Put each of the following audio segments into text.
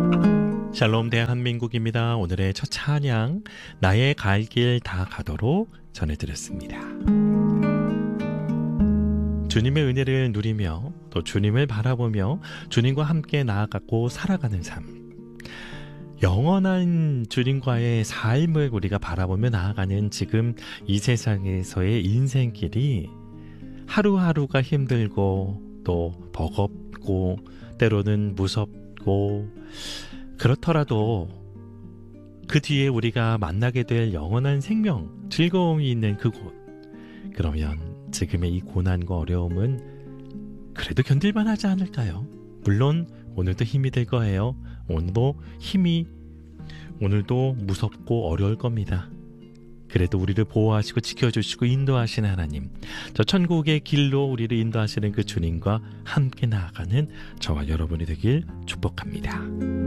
샬롬 대한민국입니다. 오늘의 첫 찬양 나의 갈 길 다 가도록 전해드렸습니다. 주님의 은혜를 누리며 또 주님을 바라보며 주님과 함께 나아가고 살아가는 삶, 영원한 주님과의 삶을 우리가 바라보며 나아가는 지금 이 세상에서의 인생길이 하루하루가 힘들고 또 버겁고 때로는 무섭고, 그렇더라도 그 뒤에 우리가 만나게 될 영원한 생명, 즐거움이 있는 그곳, 그러면 지금의 이 고난과 어려움은 그래도 견딜만 하지 않을까요? 물론 오늘도 힘이 될 거예요. 오늘도 무섭고 어려울 겁니다. 그래도 우리를 보호하시고 지켜주시고 인도하시는 하나님, 저 천국의 길로 우리를 인도하시는 그 주님과 함께 나아가는 저와 여러분이 되길 축복합니다.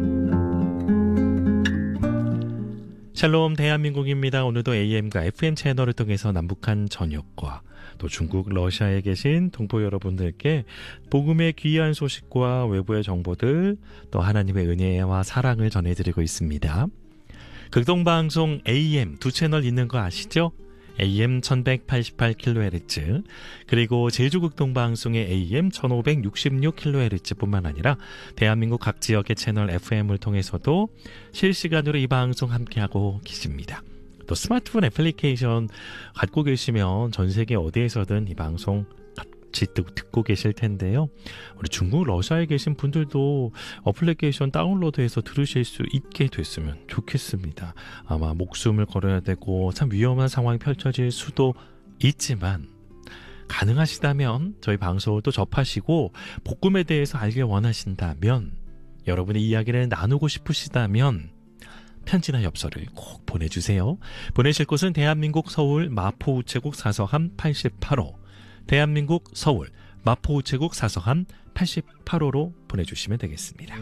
샬롬 대한민국입니다. 오늘도 AM과 FM 채널을 통해서 남북한 전역과 또 중국, 러시아에 계신 동포 여러분들께 복음의 귀한 소식과 외부의 정보들, 또 하나님의 은혜와 사랑을 전해드리고 있습니다. 극동방송 AM 두 채널 있는 거 아시죠? AM 1188kHz, 그리고 제주극동방송의 AM 1566kHz 뿐만 아니라 대한민국 각 지역의 채널 FM을 통해서도 실시간으로 이 방송 함께하고 계십니다. 또 스마트폰 애플리케이션 갖고 계시면 전 세계 어디에서든 이 방송 같이 듣고 계실 텐데요. 우리 중국, 러시아에 계신 분들도 어플리케이션 다운로드해서 들으실 수 있게 됐으면 좋겠습니다. 아마 목숨을 걸어야 되고 참 위험한 상황이 펼쳐질 수도 있지만, 가능하시다면 저희 방송을 또 접하시고 복음에 대해서 알길 원하신다면, 여러분의 이야기를 나누고 싶으시다면 편지나 엽서를 꼭 보내주세요. 보내실 곳은 대한민국 서울 마포우체국 사서함 88호, 대한민국 서울 마포우체국 사서함 88호로 보내주시면 되겠습니다.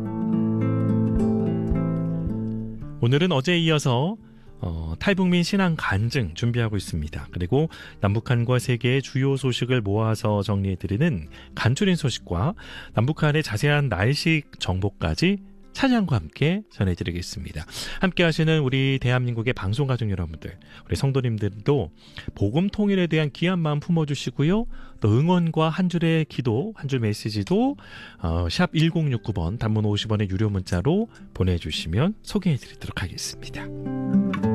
오늘은 어제에 이어서 탈북민 신앙 간증 준비하고 있습니다. 그리고 남북한과 세계의 주요 소식을 모아서 정리해드리는 간추린 소식과 남북한의 자세한 날씨 정보까지 찬양과 함께 전해드리겠습니다. 함께 하시는 우리 대한민국의 방송가족 여러분들, 우리 성도님들도 복음 통일에 대한 귀한 마음 품어주시고요. 또 응원과 한 줄의 기도, 한 줄 메시지도 샵 1069번 단문 50원의 유료 문자로 보내주시면 소개해드리도록 하겠습니다.